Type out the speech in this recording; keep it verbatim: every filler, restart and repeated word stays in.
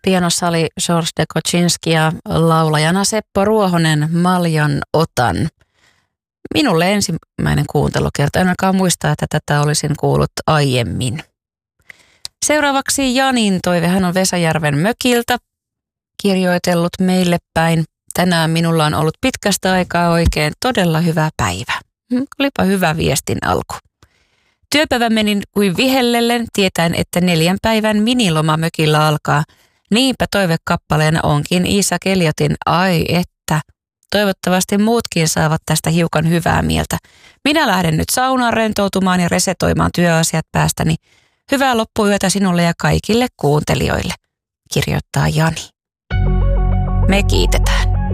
Pianossa oli George de Kocinski ja laulajana Seppo Ruohonen Maljan otan. Minulle ensimmäinen kuuntelukerta. En ainakaan muista, että tätä olisin kuullut aiemmin. Seuraavaksi Janin toive. Hän on Vesajärven mökiltä kirjoitellut meille päin. Tänään minulla on ollut pitkästä aikaa oikein todella hyvä päivä. Olipa hyvä viestin alku. Työpäivä menin kuin vihellellen, tietäen, että neljän päivän miniloma mökillä alkaa. Niinpä toivekappaleena onkin Iisak Eliotin Ai että. Toivottavasti muutkin saavat tästä hiukan hyvää mieltä. Minä lähden nyt saunaan rentoutumaan ja resetoimaan työasiat päästäni. Hyvää loppuyötä sinulle ja kaikille kuuntelijoille, kirjoittaa Jani. Me kiitetään.